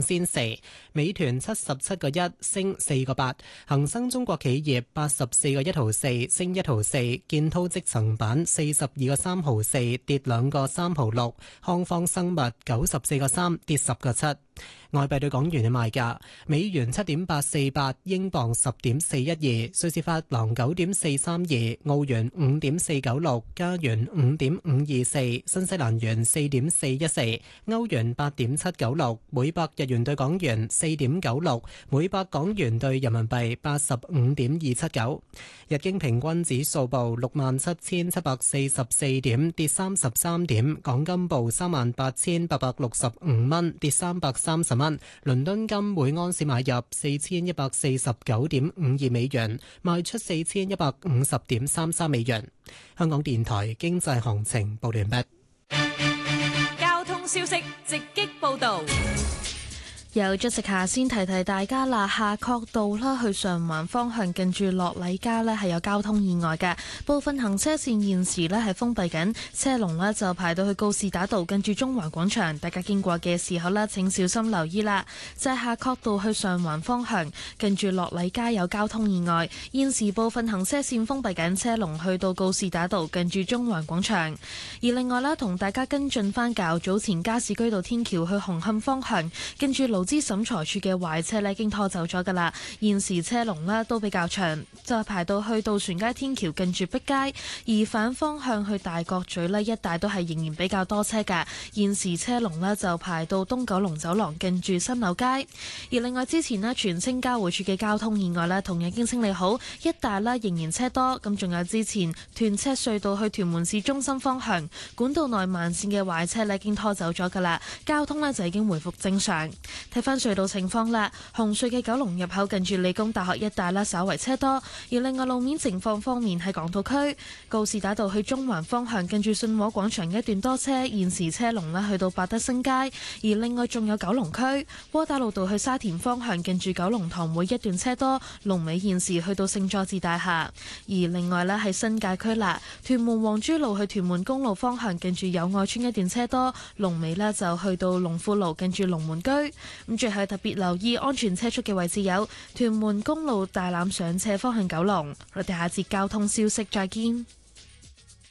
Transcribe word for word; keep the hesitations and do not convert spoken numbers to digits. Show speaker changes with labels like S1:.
S1: 仙四，美團七十七個一升四個八，恒生中國企業八十四個一毫四升一毫四，建滔積層板四十二個三毫四跌兩個三毫六，康方生物九十四個三跌十個七。外幣對港元嘅賣價：美元七點八四八，英鎊十點四一二，瑞士法郎九點四三二，澳元五點四九六，加元五點五二四，新西蘭元四點四一四，歐元八點七九六，每百日元對港元四點九六，每百港元對人民幣八十五點二七九。日經平均指數報六萬七千七百四十四點，跌三十三點。港金報三萬八千八百六十五蚊，跌三百三十蚊。倫敦金每安士買入四千一百四十九點五二美元，賣出四千一百五十點三三美元。香港電台經濟行情報完畢。
S2: 交通消息直擊報道。
S3: 有咗食下先提提大家啦，夏慤道啦去上環方向近住樂禮街呢係有交通意外嘅，部分行車線現時呢係封閉緊，車龍呢就排到去告士打道近住中環廣場，大家經過嘅時候呢請小心留意啦。就係夏慤道去上環方向近住樂禮街有交通意外，現時部分行車線封閉緊，車龍去到告士打道近住中環廣場。而另外呢，同大家跟進翻較早前加士居道天橋去紅磡方向近住勞資審裁處嘅壞車呢已經拖走咗噶啦，現時車龍呢都比較長，就係排到去渡船街天橋近住碧街，而反方向去大角咀呢一帶都係仍然比較多車噶，現時車龍呢就排到東九龍走廊近住新柳街。而另外之前呢，荃青交匯處嘅交通意外呢同樣已經清理好，一帶呢仍然車多，咁仲有之前屯赤隧道去屯門市中心方向管道內慢線嘅壞車呢已經拖走咗噶啦，交通呢就已經回復正常。睇翻隧道情況啦，紅隧嘅九龍入口近住理工大學一帶啦，稍為車多。而另外路面情況方面，喺港島區告士打道去中環方向近住信和廣場一段多車，現時車龍呢去到百德新街。而另外仲有九龍區窩打老道去沙田方向近住九龍塘會一段車多，龍尾現時去到聖佐治大廈。而另外呢，喺新界區啦，屯門黃珠路去屯門公路方向近住友愛村一段車多，龍尾呢就去到龍富路近住龍門居。咁最後特別留意安全車速嘅位置有屯門公路大欖上斜方向九龍。我哋下節交通消息再見。